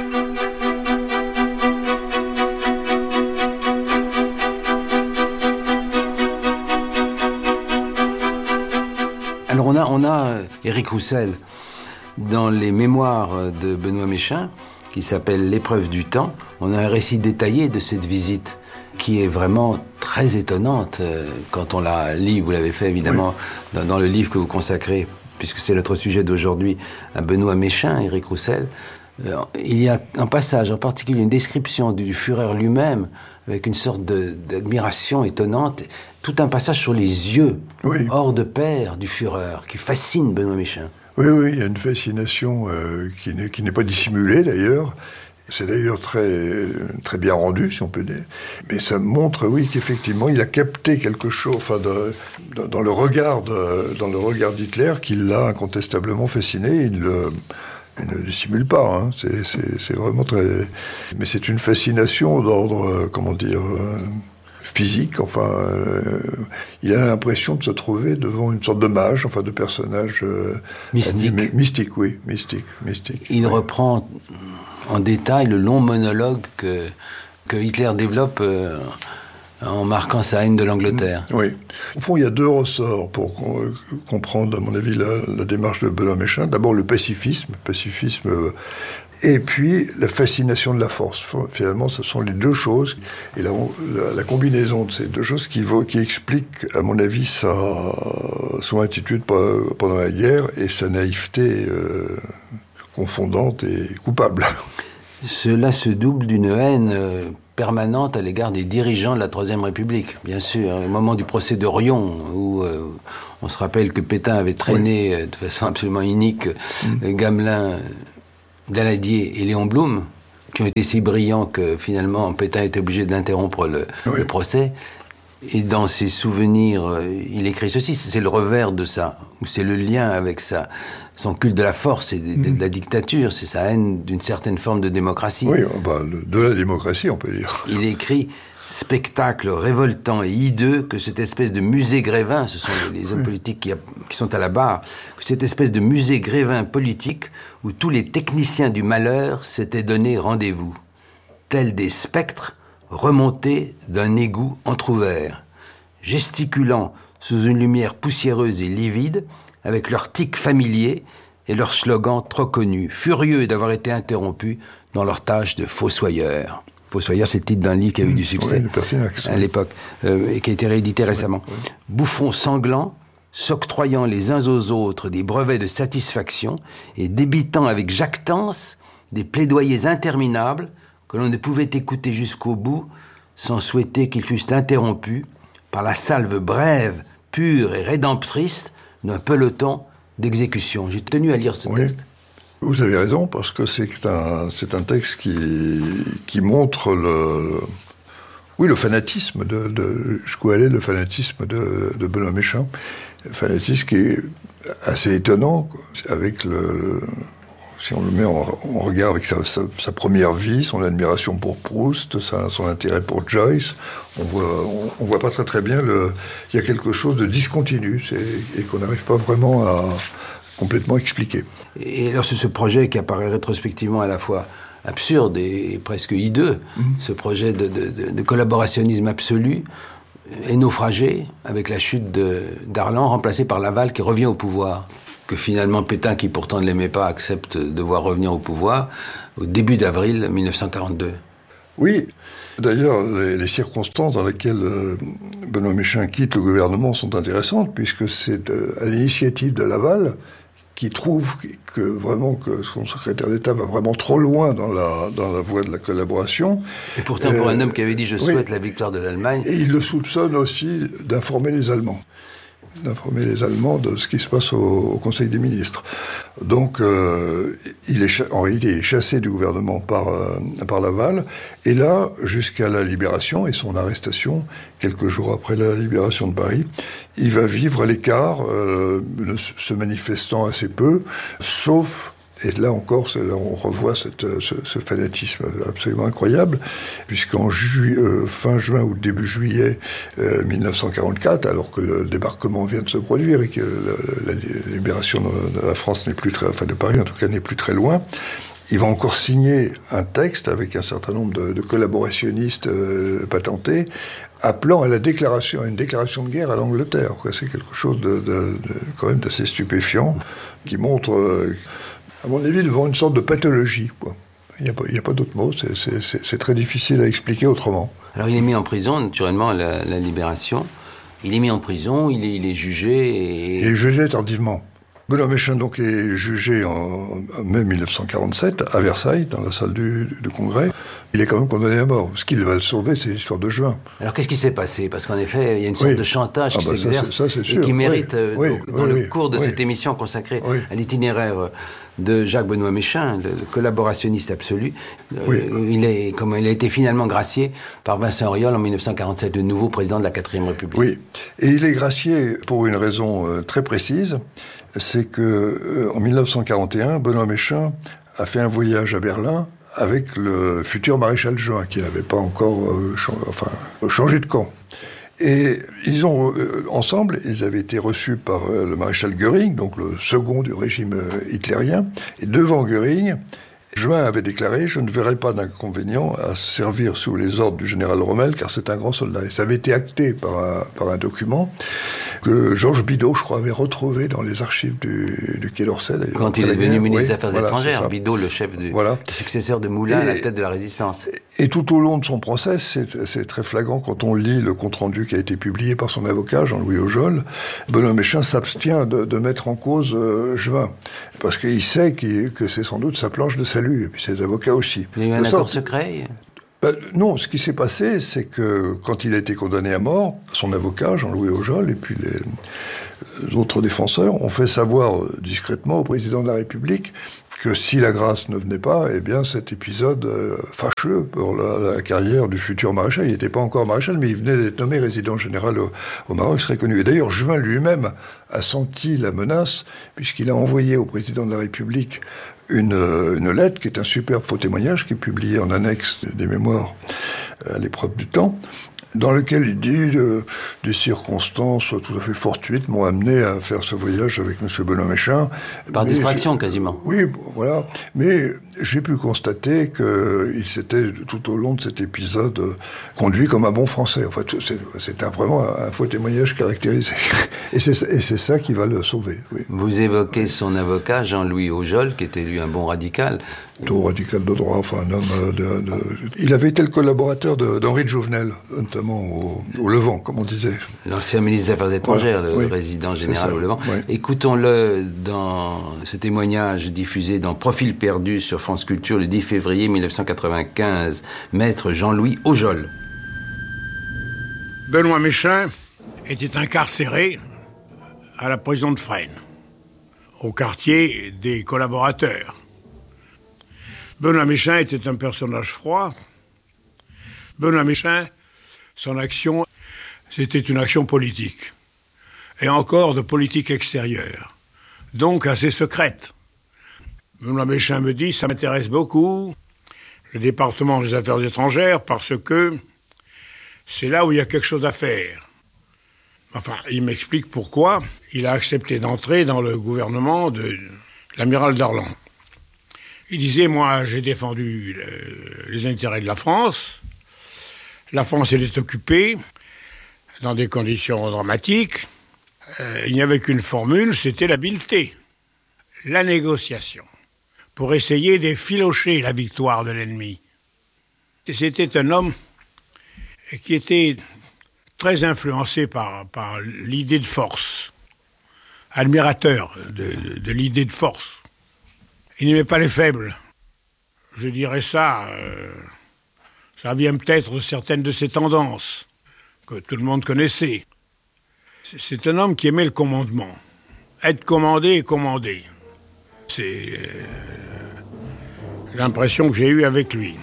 Alors on a Éric Roussel dans les mémoires de Benoît Méchain, qui s'appelle L'épreuve du temps. On a un récit détaillé de cette visite qui est vraiment très étonnante quand on la lit. Vous l'avez fait évidemment dans le livre que vous consacrez, puisque c'est notre sujet d'aujourd'hui, à Benoît Méchain, Éric Roussel. Il y a un passage en particulier, une description du Führer lui-même, avec une sorte d'admiration étonnante, tout un passage sur les yeux hors de pair du Führer, qui fascine Benoît Méchain. Oui, il y a une fascination qui n'est pas dissimulée d'ailleurs. C'est d'ailleurs très, très bien rendu, si on peut dire. Mais ça montre, qu'effectivement, il a capté quelque chose, dans le regard d'Hitler, qui l'a incontestablement fasciné. Il ne le simule pas, hein. C'est vraiment très... Mais c'est une fascination d'ordre, physique, il a l'impression de se trouver devant une sorte de mage, de personnage... mystique. Mystique. Il reprend en détail le long monologue que Hitler développe en marquant sa haine de l'Angleterre. Oui. Au fond, il y a deux ressorts pour comprendre, à mon avis, la démarche de Benoît Méchain. D'abord, le pacifisme, et puis la fascination de la force. Finalement, ce sont les deux choses, et la combinaison de ces deux choses qui explique, à mon avis, son attitude pendant la guerre et sa naïveté confondante et coupable. Cela se double d'une haine permanente à l'égard des dirigeants de la Troisième République, bien sûr. Au moment du procès d'Orion, où on se rappelle que Pétain avait traîné de façon absolument inique Gamelin, Daladier et Léon Blum, qui ont été si brillants que finalement Pétain était obligé d'interrompre le procès. Et dans ses souvenirs, il écrit ceci, c'est le revers de ça, ou c'est le lien avec son culte de la force et de la dictature, c'est sa haine d'une certaine forme de démocratie. Oui, de la démocratie, on peut dire. Il écrit « Spectacle révoltant et hideux que cette espèce de musée Grévin », ce sont les hommes politiques qui sont à la barre, que cette espèce de musée Grévin politique où tous les techniciens du malheur s'étaient donné rendez-vous, tels des spectres remontés d'un égout entrouvert, gesticulant sous une lumière poussiéreuse et livide, avec leurs tics familiers et leurs slogans trop connus, furieux d'avoir été interrompus dans leur tâche de fossoyeurs. Fossoyeurs, c'est le titre d'un livre qui a eu du succès à l'époque, et qui a été réédité récemment. Bouffons sanglants, s'octroyant les uns aux autres des brevets de satisfaction et débitant avec jactance des plaidoyers interminables que l'on ne pouvait écouter jusqu'au bout sans souhaiter qu'ils fussent interrompus par la salve brève, pure et rédemptrice d'un peloton d'exécution. J'ai tenu à lire ce texte. Vous avez raison, parce que c'est un texte qui montre le fanatisme jusqu'où allait le fanatisme de Benoît Méchain. Un fanatisme qui est assez étonnant, avec si on le met en regard avec sa première vie, son admiration pour Proust, son intérêt pour Joyce, on voit pas très bien il y a quelque chose de discontinu et qu'on n'arrive pas vraiment à complètement expliquer. Et alors c'est ce projet qui apparaît rétrospectivement à la fois absurde et presque hideux, ce projet de collaborationnisme absolu, est naufragé avec la chute d'Arlan, remplacé par Laval qui revient au pouvoir, que finalement Pétain, qui pourtant ne l'aimait pas, accepte de voir revenir au pouvoir au début d'avril 1942. Oui, d'ailleurs, les circonstances dans lesquelles Benoît Méchain quitte le gouvernement sont intéressantes, puisque c'est à l'initiative de Laval qui trouve que son secrétaire d'État va vraiment trop loin dans la voie de la collaboration. Et pourtant, pour un homme qui avait dit « je souhaite la victoire de l'Allemagne ». Et il le soupçonne aussi d'informer les Allemands de ce qui se passe au Conseil des ministres. Donc, en réalité, il est chassé du gouvernement par Laval. Et là, jusqu'à la libération et son arrestation, quelques jours après la libération de Paris, il va vivre à l'écart, se manifestant assez peu, sauf... Et là encore, on revoit ce fanatisme absolument incroyable, puisqu'en fin juin ou début juillet 1944, alors que le débarquement vient de se produire et que la libération de la France de Paris en tout cas n'est plus très loin, il va encore signer un texte avec un certain nombre de collaborationnistes patentés, appelant à une déclaration de guerre à l'Angleterre. C'est quelque chose quand même d'assez stupéfiant, qui montre... à mon avis, devant une sorte de pathologie, quoi. Il n'y a pas d'autre mot, c'est très difficile à expliquer autrement. Alors il est mis en prison, naturellement, à la libération. Il est mis en prison, il est jugé... Il est jugé tardivement. Benoît Méchain donc est jugé en mai 1947 à Versailles, dans la salle du Congrès. Il est quand même condamné à mort. Ce qui va le sauver, c'est l'histoire de Juin. Alors qu'est-ce qui s'est passé? Parce qu'en effet, il y a une sorte de chantage qui s'exerce et qui mérite, dans le cours de cette émission consacrée à l'itinéraire de Jacques-Benoît Méchain, le collaborationniste absolu. Il a été finalement gracié par Vincent Auriol en 1947, le nouveau président de la 4e République. Oui, et il est gracié pour une raison très précise. C'est que en 1941, Benoît Méchain a fait un voyage à Berlin avec le futur maréchal Juin, qui n'avait pas encore changé de camp. Et ensemble, ils avaient été reçus par le maréchal Göring, donc le second du régime hitlérien. Et devant Göring, Juin avait déclaré « Je ne verrai pas d'inconvénient à servir sous les ordres du général Rommel, car c'est un grand soldat ». Et ça avait été acté par un document que Georges Bidault, je crois, avait retrouvé dans les archives du Quai d'Orsay. Quand il est devenu ministre des Affaires étrangères, Bidault, le chef le successeur de Moulin à la tête de la Résistance. Et tout au long de son procès, c'est très flagrant quand on lit le compte-rendu qui a été publié par son avocat, Jean-Louis Aujol. Benoît Méchain s'abstient de mettre en cause Juin, parce qu'il sait que c'est sans doute sa planche de salut, et puis ses avocats aussi. Il y a eu un accord secret ? Non, ce qui s'est passé, c'est que quand il a été condamné à mort, son avocat, Jean-Louis Aujol, et puis les autres défenseurs ont fait savoir discrètement au président de la République que si la grâce ne venait pas, eh bien cet épisode fâcheux pour la carrière du futur maréchal, il n'était pas encore maréchal, mais il venait d'être nommé résident général au Maroc, serait connu. Et d'ailleurs, Juin lui-même a senti la menace, puisqu'il a envoyé au président de la République une lettre qui est un superbe faux témoignage qui est publié en annexe des mémoires à l'épreuve du temps, dans lequel il dit des circonstances tout à fait fortuites m'ont amené à faire ce voyage avec M. Benoît Méchain. Par distraction, quasiment. Oui, voilà. Mais j'ai pu constater qu'il s'était, tout au long de cet épisode, conduit comme un bon Français. En fait, c'est vraiment un faux témoignage caractérisé. Et c'est ça qui va le sauver. Oui. Vous évoquez son avocat, Jean-Louis Aujol, qui était lui un bon radical. Tout radical de droit, enfin un homme Il avait été le collaborateur d'Henri de Jouvenel, notamment au Levant, comme on disait. L'ancien ministre des Affaires étrangères, le résident général au Levant. Oui. Écoutons-le dans ce témoignage diffusé dans Profil perdu sur France Culture le 10 février 1995, maître Jean-Louis Aujol. Benoît Méchain était incarcéré à la prison de Fresnes. au quartier des collaborateurs. Benoît Méchain était un personnage froid. Benoît Méchain, son action, c'était une action politique. Et encore de politique extérieure. Donc assez secrète. Benoît Méchain me dit, ça m'intéresse beaucoup, le département des affaires étrangères, parce que c'est là où il y a quelque chose à faire. Enfin, il m'explique pourquoi il a accepté d'entrer dans le gouvernement de l'amiral Darlan. Il disait, moi, j'ai défendu les intérêts de la France. La France, elle est occupée dans des conditions dramatiques. Il n'y avait qu'une formule, c'était l'habileté, la négociation, pour essayer d'effilocher la victoire de l'ennemi. Et c'était un homme qui était très influencé par l'idée de force, admirateur de l'idée de force. Il n'aimait pas les faibles. Je dirais ça vient peut-être de certaines de ses tendances, que tout le monde connaissait. C'est un homme qui aimait le commandement. Être commandé et commandé. C'est l'impression que j'ai eue avec lui.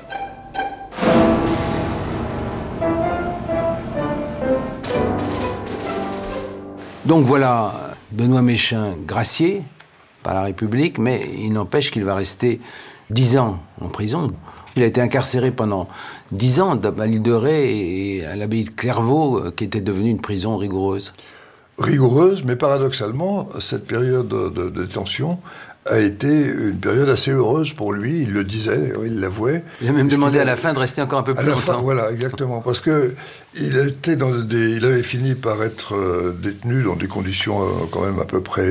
Donc voilà, Benoît Méchain gracié par la République, mais il n'empêche qu'il va rester 10 ans en prison. Il a été incarcéré pendant 10 ans à l'île de Ré et à l'abbaye de Clairvaux, qui était devenue une prison rigoureuse. Rigoureuse, mais paradoxalement, cette période de détention a été une période assez heureuse pour lui, il le disait, il l'avouait. Il a même demandé à la fin de rester encore un peu plus longtemps. Voilà, exactement, parce que il avait fini par être détenu dans des conditions quand même à peu près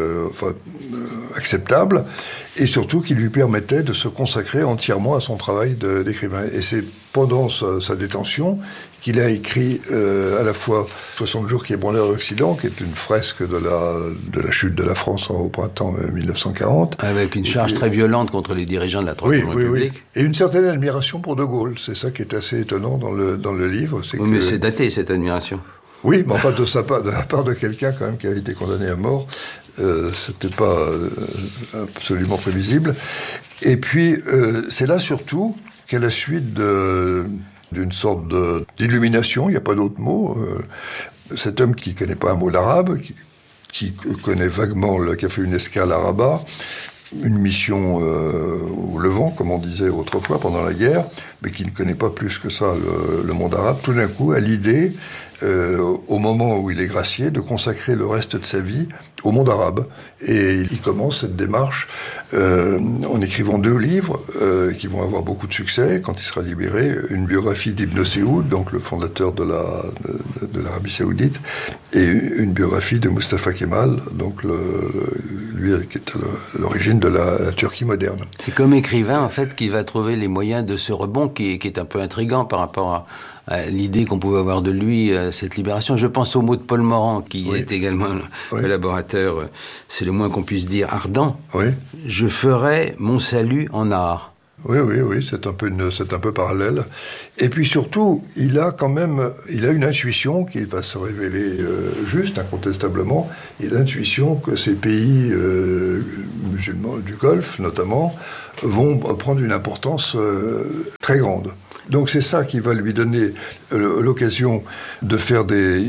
acceptables, et surtout qui lui permettait de se consacrer entièrement à son travail d'écrivain. Et c'est pendant sa détention qu'il a écrit à la fois 60 jours qui ébranlèrent l'Occident, qui est une fresque de la chute de la France au printemps 1940. Avec une charge très violente contre les dirigeants de la Troisième République. Oui. Et une certaine admiration pour De Gaulle. C'est ça qui est assez étonnant dans le livre. Mais c'est daté, cette admiration. Oui, mais enfin, de la part de quelqu'un quand même qui a été condamné à mort, c'était pas absolument prévisible. Et puis, c'est là surtout qu'à la suite d'une sorte d'illumination, il n'y a pas d'autre mot. Cet homme qui ne connaît pas un mot d'arabe, qui connaît vaguement, qui a fait une escale à Rabat, une mission au Levant, comme on disait autrefois pendant la guerre, mais qui ne connaît pas plus que ça le monde arabe, tout d'un coup a l'idée, au moment où il est gracié, de consacrer le reste de sa vie au monde arabe. Et il commence cette démarche en écrivant 2 livres qui vont avoir beaucoup de succès quand il sera libéré. Une biographie d'Ibn Saoud, donc le fondateur de l'Arabie Saoudite, et une biographie de Mustafa Kemal, donc lui qui est à l'origine de la Turquie moderne. C'est comme écrivain, en fait, qu'il va trouver les moyens de ce rebond qui est un peu intriguant par rapport à l'idée qu'on pouvait avoir de lui, cette libération. Je pense au mot de Paul Morand, qui est également un collaborateur, c'est le moins qu'on puisse dire, ardent. Oui. Je ferai mon salut en art. Oui, c'est un peu parallèle. Et puis surtout, il a une intuition qui va se révéler juste, incontestablement. Il a l'intuition que ces pays musulmans du Golfe, notamment, vont prendre une importance très grande. Donc c'est ça qui va lui donner l'occasion de faire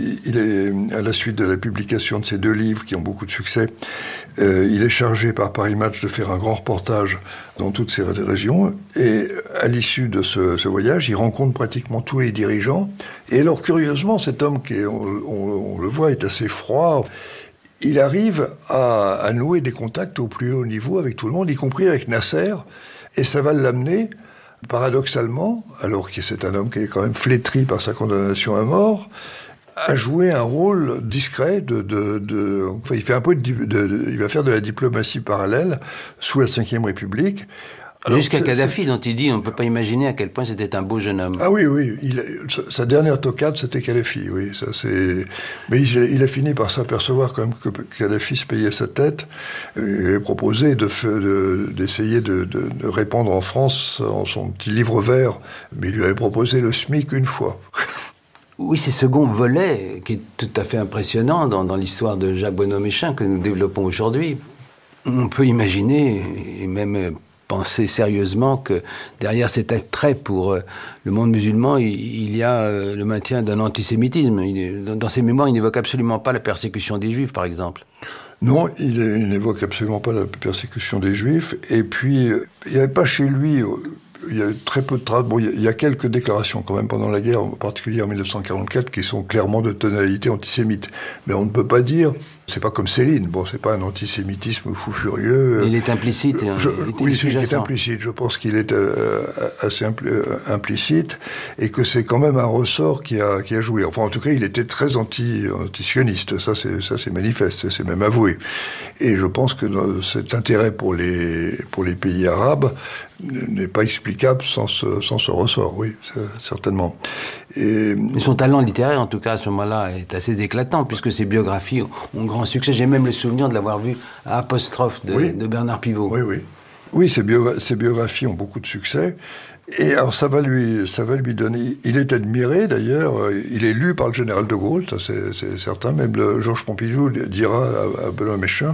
à la suite de la publication de ces 2 livres qui ont beaucoup de succès, il est chargé par Paris Match de faire un grand reportage dans toutes ces régions. Et à l'issue de ce voyage, il rencontre pratiquement tous les dirigeants. Et alors curieusement, cet homme qui on le voit est assez froid. Il arrive à nouer des contacts au plus haut niveau avec tout le monde, y compris avec Nasser. Et ça va l'amener, paradoxalement, alors que c'est un homme qui est quand même flétri par sa condamnation à mort, à jouer un rôle discret enfin, il fait un peu il va faire de la diplomatie parallèle sous la Ve République. Alors, jusqu'à Kadhafi, dont il dit on ne peut pas imaginer à quel point c'était un beau jeune homme. Ah oui, sa dernière toquade, c'était Kadhafi, oui. Mais il a fini par s'apercevoir quand même que Kadhafi se payait sa tête et proposé d'essayer de répandre en France son petit livre vert. Mais il lui avait proposé le SMIC une fois. Oui, c'est ce second volet qui est tout à fait impressionnant dans l'histoire de Jacques Bonhomme-Méchain que nous développons aujourd'hui. On peut imaginer, et même penser sérieusement, que derrière cet attrait pour le monde musulman, il y a le maintien d'un antisémitisme. Dans ses mémoires, il n'évoque absolument pas la persécution des Juifs, par exemple. Non, il n'évoque absolument pas la persécution des Juifs. Et puis, il n'y avait pas chez lui... Il y a très peu de traces. Bon, il y a quelques déclarations quand même pendant la guerre, en particulier en 1944, qui sont clairement de tonalité antisémite. Mais on ne peut pas dire, c'est pas comme Céline. Bon, c'est pas un antisémitisme fou furieux. Il est implicite. Oui, il est implicite. Je pense qu'il est assez implicite et que c'est quand même un ressort qui a joué. Enfin, en tout cas, il était très anti-sioniste. Ça, c'est manifeste. C'est même avoué. Et je pense que cet intérêt pour les pays arabes n'est pas explicable sans ce ressort, oui, certainement. Et son talent littéraire, en tout cas, à ce moment-là, est assez éclatant, puisque ses biographies ont grand succès. J'ai même le souvenir de l'avoir vu à Apostrophe de Bernard Pivot. Oui, oui. Oui, ses biographies ont beaucoup de succès. Et alors ça va lui donner... Il est admiré d'ailleurs, il est lu par le général de Gaulle, ça c'est certain. Même Georges Pompidou dira à Bonhomme-Méchain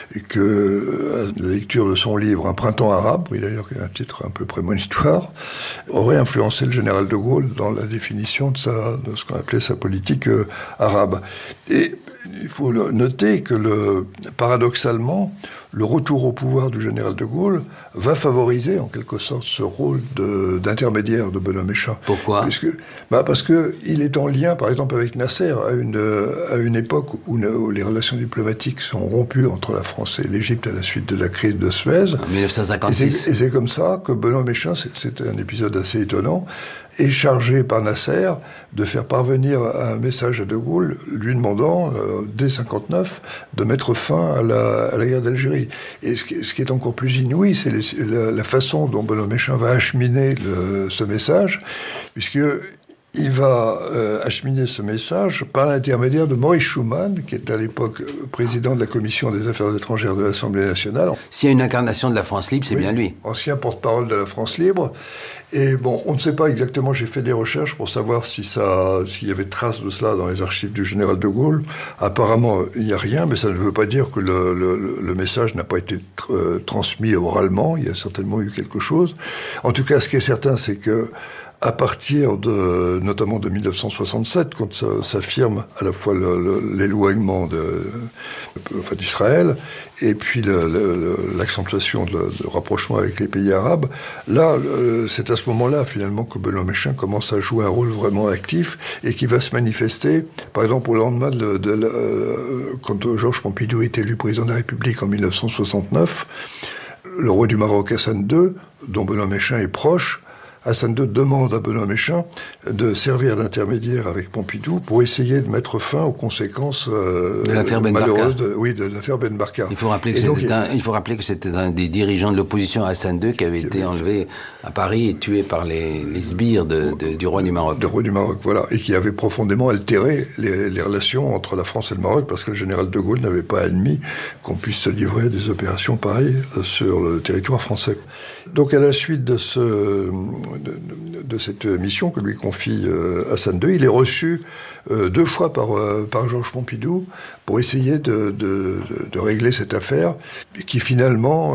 que la lecture de son livre Un printemps arabe, oui d'ailleurs qui est un titre un peu prémonitoire, aurait influencé le général de Gaulle dans la définition de ce qu'on appelait sa politique arabe. Et il faut noter que paradoxalement, le retour au pouvoir du général de Gaulle va favoriser en quelque sorte ce rôle d'intermédiaire de Bonhomme-Méchain. Pourquoi ? Parce que il est en lien, par exemple, avec Nasser à une époque où les relations diplomatiques sont rompues entre la France et l'Égypte à la suite de la crise de Suez. En 1956. Et c'est comme ça que Bonhomme-Méchain, c'est un épisode assez étonnant, est chargé par Nasser de faire parvenir un message à De Gaulle lui demandant, dès 1959, de mettre fin à la guerre d'Algérie. Et ce qui est encore plus inouï, c'est la façon dont Bonhomme-Méchain va acheminer ce message, puisqu'il va acheminer ce message par l'intermédiaire de Maurice Schumann, qui est à l'époque président de la Commission des Affaires étrangères de l'Assemblée nationale. S'il y a une incarnation de la France libre, c'est bien lui. Ancien porte-parole de la France libre. Et bon, on ne sait pas exactement, j'ai fait des recherches pour savoir s'il y avait trace de cela dans les archives du général de Gaulle. Apparemment, il n'y a rien, mais ça ne veut pas dire que le message n'a pas été transmis oralement. Il y a certainement eu quelque chose. En tout cas, ce qui est certain, c'est que à partir notamment de 1967, quand s'affirme à la fois l'éloignement d'Israël et puis l'accentuation de rapprochement avec les pays arabes, là, c'est à ce moment-là, finalement, que Bonhomme-Méchain commence à jouer un rôle vraiment actif et qui va se manifester, par exemple, au lendemain quand Georges Pompidou est élu président de la République en 1969, le roi du Maroc, Hassan II, dont Bonhomme-Méchain est proche, Hassan II demande à Bonhomme-Méchain de servir d'intermédiaire avec Pompidou pour essayer de mettre fin aux conséquences de l'affaire Ben Barka. De l'affaire Ben Barka. Il faut rappeler que c'était un des dirigeants de l'opposition à Hassan II qui avait été enlevé à Paris et tué par les sbires du roi du Maroc. Du roi du Maroc, voilà. Et qui avait profondément altéré les relations entre la France et le Maroc parce que le général de Gaulle n'avait pas admis qu'on puisse se livrer à des opérations pareilles sur le territoire français. Donc à la suite de cette mission que lui confie Hassan II, il est reçu 2 fois par Georges Pompidou pour essayer de régler cette affaire, qui finalement,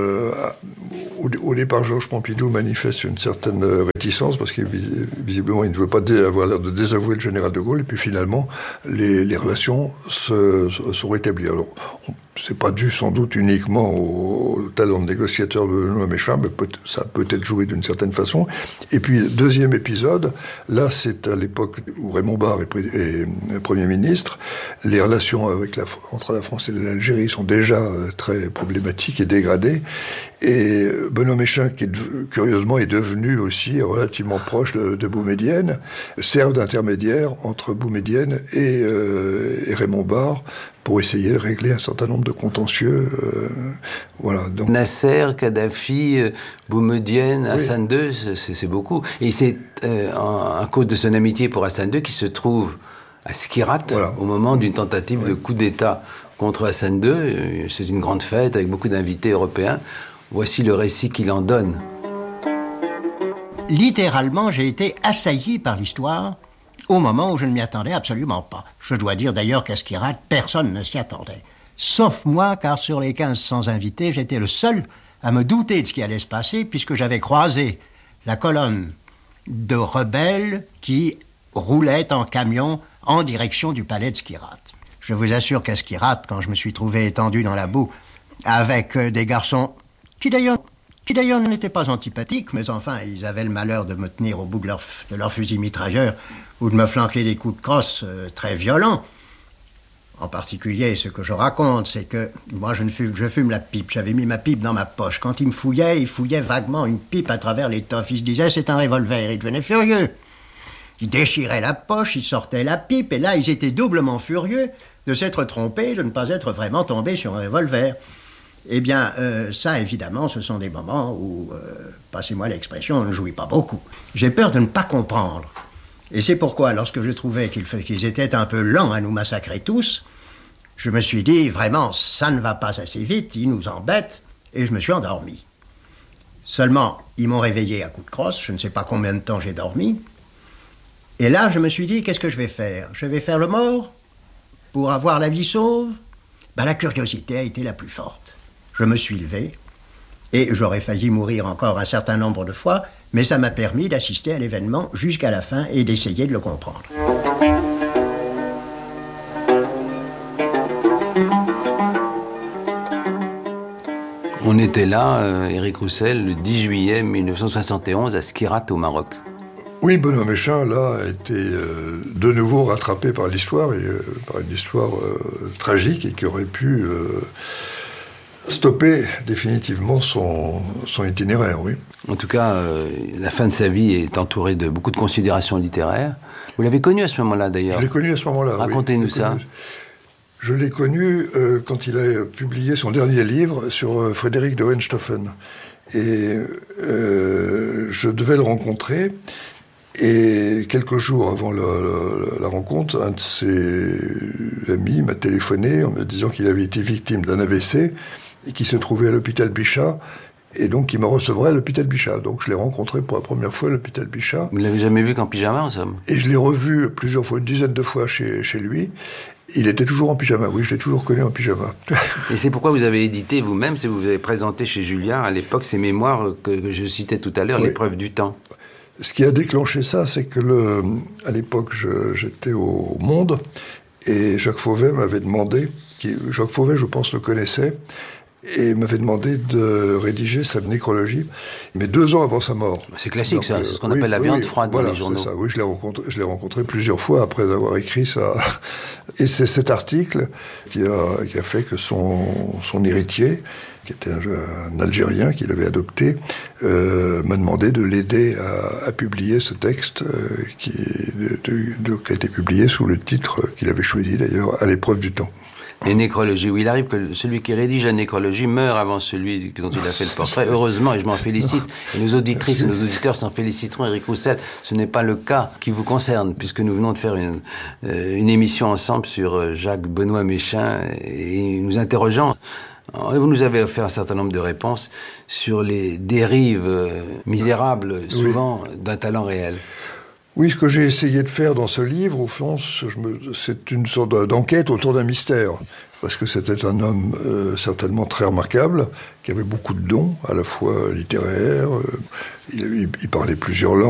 au départ, Georges Pompidou manifeste une certaine réticence, parce que visiblement, il ne veut pas avoir l'air de désavouer le général de Gaulle, et puis finalement, les relations sont rétablies. Alors, c'est pas dû sans doute uniquement au talent de négociateur de Bonhomme-Méchain, mais ça a peut-être joué d'une certaine façon. Et puis, deuxième épisode, là, c'est à l'époque où Raymond Barre est Premier ministre. Les relations entre la France et l'Algérie sont déjà très problématiques et dégradées. Et Bonhomme-Méchain, qui curieusement est devenu aussi relativement proche de Boumedienne, sert d'intermédiaire entre Boumedienne et Raymond Barre pour essayer de régler un certain nombre de contentieux. Voilà. Donc... Nasser, Kadhafi, Boumedienne, Hassan II, c'est beaucoup. Et c'est à cause de son amitié pour Hassan II qui se trouve à Skirat, au moment d'une tentative de coup d'État contre Hassan II. C'est une grande fête avec beaucoup d'invités européens. Voici le récit qu'il en donne. Littéralement, j'ai été assailli par l'histoire au moment où je ne m'y attendais absolument pas. Je dois dire d'ailleurs qu'à Skirad, personne ne s'y attendait. Sauf moi, car sur les 1500 invités, j'étais le seul à me douter de ce qui allait se passer, puisque j'avais croisé la colonne de rebelles qui roulait en camion en direction du palais de Skirad. Je vous assure qu'à Skirad, quand je me suis trouvé étendu dans la boue, avec des garçons qui d'ailleurs n'étaient pas antipathiques, mais enfin, ils avaient le malheur de me tenir au bout de leur fusil mitrailleur ou de me flanquer des coups de crosse très violents. En particulier, ce que je raconte, c'est que moi, je fume la pipe. J'avais mis ma pipe dans ma poche. Quand il fouillait vaguement une pipe à travers l'étoffe. Il se disait, c'est un revolver. Il devenait furieux. Il déchirait la poche, il sortait la pipe, et là, ils étaient doublement furieux de s'être trompés, de ne pas être vraiment tombés sur un revolver. Eh bien, ça, évidemment, ce sont des moments où, passez-moi l'expression, on ne jouit pas beaucoup. J'ai peur de ne pas comprendre. Et c'est pourquoi, lorsque je trouvais qu'ils étaient un peu lents à nous massacrer tous, je me suis dit, vraiment, ça ne va pas assez vite, ils nous embêtent, et je me suis endormi. Seulement, ils m'ont réveillé à coups de crosse, je ne sais pas combien de temps j'ai dormi, et là, je me suis dit, qu'est-ce que je vais faire? Je vais faire le mort pour avoir la vie sauve? La curiosité a été la plus forte. Je me suis levé, et j'aurais failli mourir encore un certain nombre de fois, mais ça m'a permis d'assister à l'événement jusqu'à la fin et d'essayer de le comprendre. On était là, Éric Roussel, le 10 juillet 1971 à Skirad au Maroc. Oui, Benoît Méchain, là, a été de nouveau rattrapé par l'histoire, et par une histoire tragique et qui aurait pu stopper définitivement son itinéraire, oui. En tout cas, la fin de sa vie est entourée de beaucoup de considérations littéraires. Vous l'avez connu à ce moment-là, d'ailleurs? Je l'ai connu à ce moment-là, Racontez-nous ça. Je l'ai connu quand il a publié son dernier livre sur Frédéric de Hohenstaufen. Et je devais le rencontrer. Et quelques jours avant la rencontre, un de ses amis m'a téléphoné en me disant qu'il avait été victime d'un AVC et qu'il se trouvait à l'hôpital Bichat, et donc il me recevrait à l'hôpital Bichat. Donc je l'ai rencontré pour la première fois à l'hôpital Bichat. Vous ne l'avez jamais vu qu'en pyjama, en somme? Et je l'ai revu plusieurs fois, une dizaine de fois chez lui. Il était toujours en pyjama, oui, je l'ai toujours connu en pyjama. Et c'est pourquoi vous avez édité vous-même, c'est vous avez présenté chez Julliard à l'époque ces mémoires que je citais tout à l'heure, oui. L'épreuve du temps. Ce qui a déclenché ça, c'est que à l'époque, j'étais au Monde, et Jacques Fauvet m'avait demandé, Jacques Fauvet, je pense, le connaissait, et m'avait demandé de rédiger sa nécrologie, mais 2 ans avant sa mort. C'est classique. Donc, ça, c'est ce qu'on appelle la viande froide dans les journaux. C'est ça. Oui, je l'ai rencontré plusieurs fois après avoir écrit ça. Et c'est cet article qui a fait que son héritier, qui était un Algérien qu'il avait adopté, m'a demandé de l'aider à publier ce texte qui a été publié sous le titre qu'il avait choisi d'ailleurs, À l'épreuve du temps. Les nécrologies, oui, il arrive que celui qui rédige la nécrologie meure avant celui dont il a fait le portrait. Heureusement, et je m'en félicite, et nos auditrices et nos auditeurs s'en féliciteront, Éric Roussel, ce n'est pas le cas qui vous concerne, puisque nous venons de faire une émission ensemble sur Jacques Benoît Méchain, et nous interrogeons. Vous nous avez offert un certain nombre de réponses sur les dérives misérables, souvent, d'un talent réel. Oui, ce que j'ai essayé de faire dans ce livre, au fond, c'est une sorte d'enquête autour d'un mystère. Parce que c'était un homme certainement très remarquable, qui avait beaucoup de dons, à la fois littéraires, il parlait plusieurs langues.